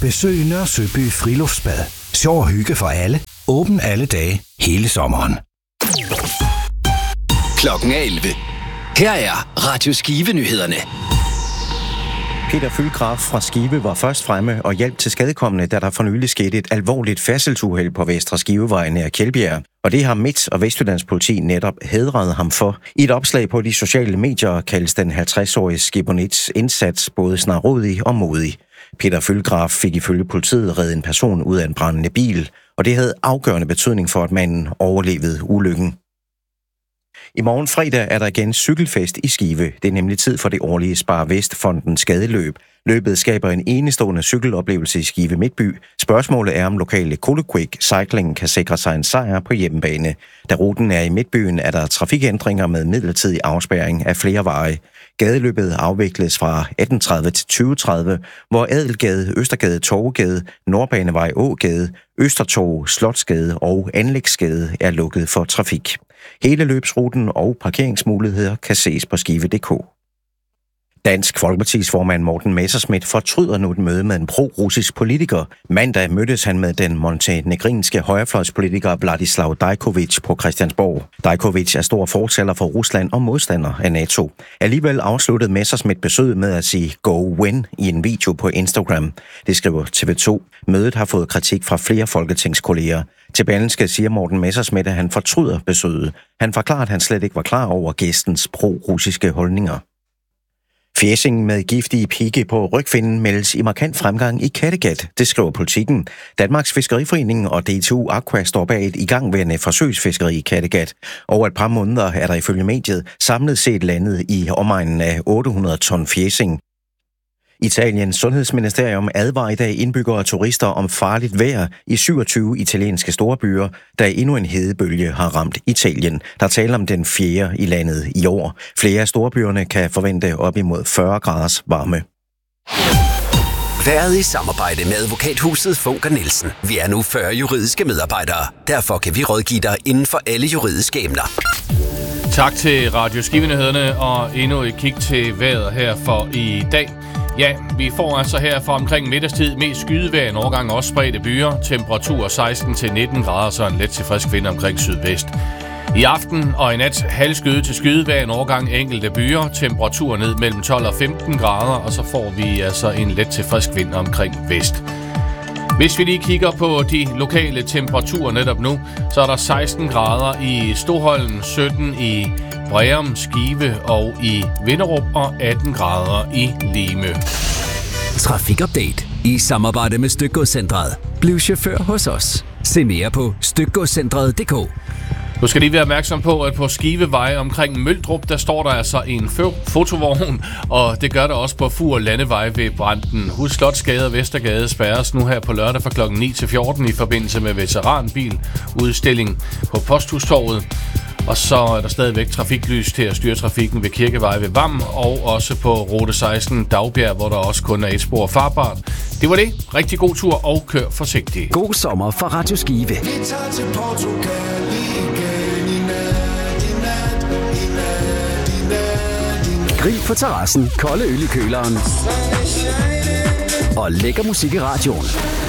Besøg Nørre Søby Friluftsbad. Sjov og hygge for alle. Åben alle dage, hele sommeren. Klokken 11. Her er Radio Skive-nyhederne. Peter Fyldgraf fra Skive var først fremme og hjalp til skadekommende, da der for nylig skete et alvorligt færdselsuheld på Vestre Skivevej nær Kjeldbjerg. Og det har Midt- og Vestjyllands politi netop hædret ham for. I et opslag på de sociale medier kaldes den 50-årige skibonits indsats både snarrådig og modig. Peter Fyldgraf fik ifølge politiet reddet en person ud af en brændende bil, og det havde afgørende betydning for, at manden overlevede ulykken. I morgen fredag er der igen cykelfest i Skive. Det er nemlig tid for det årlige Spar Vest-fondens gadeløb. Løbet skaber en enestående cykeloplevelse i Skive Midtby. Spørgsmålet er, om lokale Koloquick Cycling kan sikre sig en sejr på hjemmebane. Da ruten er i Midtbyen, er der trafikændringer med midlertidig afspærring af flere veje. Gadeløbet afvikles fra 18:30 til 20:30, hvor Adelgade, Østergade, Torvegade, Nordbanevej, Ågade, Østertorv, Slotsgade og Anlægsgade er lukket for trafik. Hele løbsruten og parkeringsmuligheder kan ses på skive.dk. Dansk Folkepartis formand Morten Messerschmidt fortryder nu et møde med en pro-russisk politiker. Mandag mødtes han med den montenegrinske højrefløjspolitiker Vladislav Dajkovic på Christiansborg. Dajkovic er stor fortaler for Rusland og modstander af NATO. Alligevel afsluttede Messerschmidt besøget med at sige "Go win" i en video på Instagram. Det skriver TV2. Mødet har fået kritik fra flere folketingskolleger. Til Berlingske siger Morten Messerschmidt, at han fortryder besøget. Han forklarer, at han slet ikke var klar over gæstens pro-russiske holdninger. Fjæsing med giftige pigge på rygfinnen meldes i markant fremgang i Kattegat, det skriver Politikken. Danmarks Fiskeriforening og DTU Aqua står bag et igangværende forsøgsfiskeri i Kattegat. Over et par måneder er der ifølge mediet samlet set landet i omegnen af 800 ton fjæsing. Italiens sundhedsministerium advarer i dag indbyggere og turister om farligt vejr i 27 italienske storbyer, da endnu en hedebølge har ramt Italien. Der taler om den 4. i landet i år. Flere af storbyerne kan forvente op imod 40 graders varme. Været i samarbejde med advokathuset Funker Nielsen. Vi er nu 40 juridiske medarbejdere. Derfor kan vi rådgive dig inden for alle juridiske emner. Tak til Radio Skive-nyhederne og endnu et kig til vejret her for i dag. Ja, vi får altså her fra omkring middagstid mest skydevejr, en overgang også spredte byer. Temperatur 16-19 grader, så en let til frisk vind omkring sydvest. I aften og i nat halvskyde til skydevejr, en overgang enkelte byer. Temperatur ned mellem 12 og 15 grader, og så får vi altså en let til frisk vind omkring vest. Hvis vi lige kigger på de lokale temperaturer netop nu, så er der 16 grader i Stoholm, 17 i Breum, Skive og i Vinderup og 18 grader i Lime. Trafikupdate i samarbejde med Stykgodscentret. Bliv chauffør hos os. Se mere på stykgodscentret.dk. Du skal lige være opmærksom på, at på Skivevej omkring Møldrup, der står der altså en fotovogn, og det gør der også på Fur Landevej ved Branden. Husk Slotsgade og Vestergade spærres nu her på lørdag fra kl. 9 til 14 i forbindelse med veteranbil udstilling på Posthustorvet. Og så er der stadigvæk trafiklys til at styre trafikken ved Kirkevej ved Vam, og også på rute 16 Dagbjerg, hvor der også kun er et spor farbart. Det var det. Rigtig god tur og kør forsigtigt. God sommer fra Radio Skive. Vi tager til Portugal igen i nat. Grill på terrassen, kolde øl i køleren og lækker musik i radioen.